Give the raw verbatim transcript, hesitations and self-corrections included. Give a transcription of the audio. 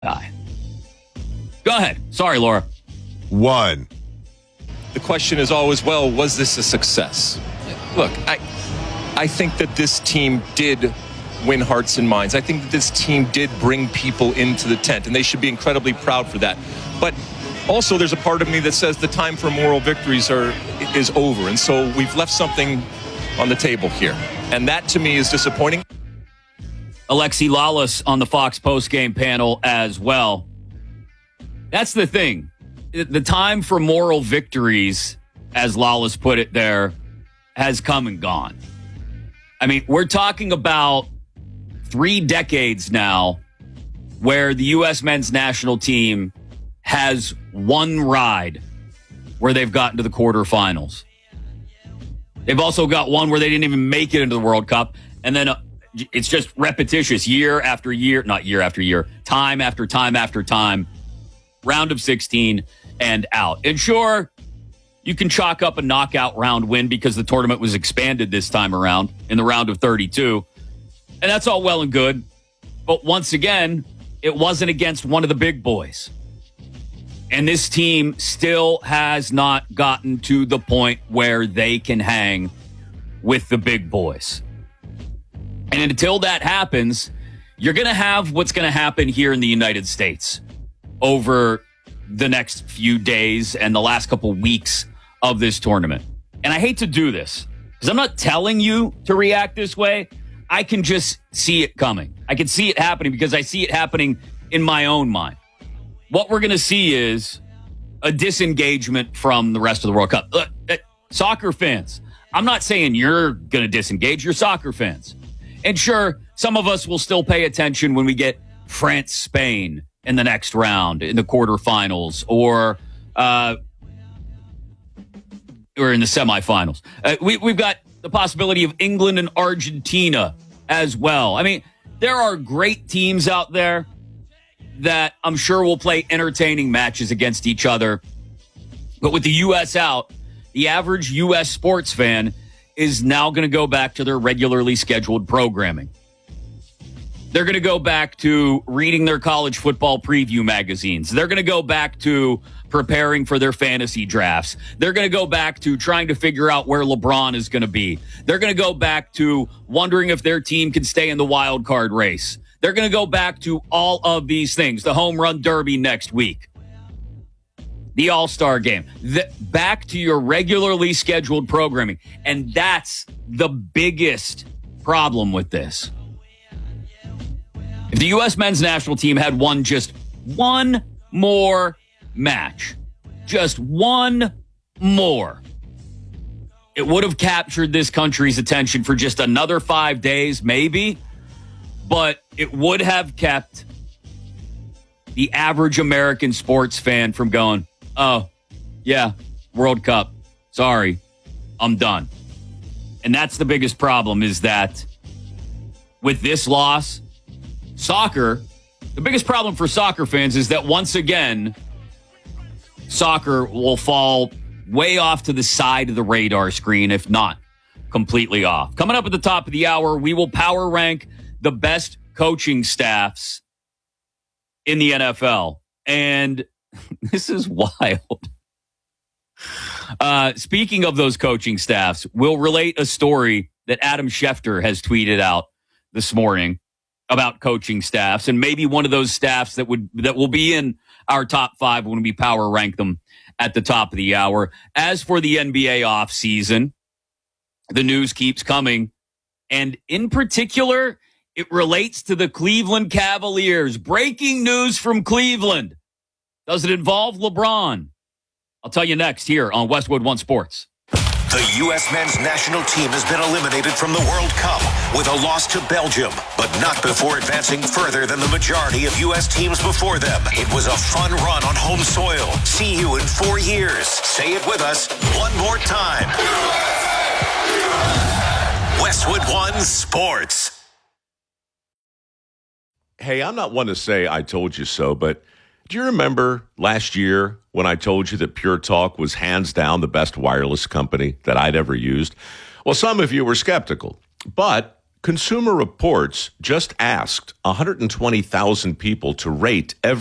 Aye. Go ahead. Sorry, Laura. One. The question is always, well, was this a success? Look, I, I think that this team did win hearts and minds. I think that this team did bring people into the tent, and they should be incredibly proud for that. But also, there's a part of me that says the time for moral victories are is over, and so we've left something on the table here, and that to me is disappointing. Alexi Lalas on the Fox postgame panel as well. That's the thing. The time for moral victories, as Lalas put it there, has come and gone. I mean, we're talking about three decades now where the U S men's national team has one ride where they've gotten to the quarterfinals. They've also got one where they didn't even make it into the World Cup. And then uh, it's just repetitious year after year, not year after year, time after time after time, round of sixteen and out. And sure, you can chalk up a knockout round win because the tournament was expanded this time around in the round of thirty-two. And that's all well and good. But once again, it wasn't against one of the big boys. And this team still has not gotten to the point where they can hang with the big boys. And until that happens, you're going to have what's going to happen here in the United States over the next few days and the last couple weeks of this tournament. And I hate to do this because I'm not telling you to react this way. I can just see it coming. I can see it happening because I see it happening in my own mind. What we're going to see is a disengagement from the rest of the World Cup. Look, uh, soccer fans, I'm not saying you're going to disengage. You're soccer fans. And sure, some of us will still pay attention when we get France, Spain in the next round, in the quarterfinals, or uh, or in the semifinals. Uh, we, we've got the possibility of England and Argentina as well. I mean, there are great teams out there that I'm sure will play entertaining matches against each other. But with the U S out, the average U S sports fan is now going to go back to their regularly scheduled programming. They're going to go back to reading their college football preview magazines. They're going to go back to preparing for their fantasy drafts. They're going to go back to trying to figure out where LeBron is going to be. They're going to go back to wondering if their team can stay in the wild card race. They're going to go back to all of these things. The home run derby next week. The All-Star game. The, back to your regularly scheduled programming. And that's the biggest problem with this. If the U S men's national team had won just one more match, just one more, it would have captured this country's attention for just another five days, maybe, but it would have kept the average American sports fan from going, oh, yeah, World Cup. Sorry, I'm done. And that's the biggest problem, is that with this loss, soccer, the biggest problem for soccer fans is that once again, soccer will fall way off to the side of the radar screen, if not completely off. Coming up at the top of the hour, we will power rank the best coaching staffs in the N F L. And this is wild. Uh, speaking of those coaching staffs, we'll relate a story that Adam Schefter has tweeted out this morning about coaching staffs, and maybe one of those staffs that would that will be in our top five when we power rank them at the top of the hour. As for the N B A offseason, the news keeps coming, and in particular, it relates to the Cleveland Cavaliers. Breaking news from Cleveland. Does it involve LeBron? I'll tell you next here on Westwood One Sports. The U S men's national team has been eliminated from the World Cup with a loss to Belgium, but not before advancing further than the majority of U S teams before them. It was a fun run on home soil. See you in four years. Say it with us one more time. Westwood One Sports. Hey, I'm not one to say I told you so, but do you remember last year when I told you that Pure Talk was hands down the best wireless company that I'd ever used? Well, some of you were skeptical, but Consumer Reports just asked one hundred twenty thousand people to rate every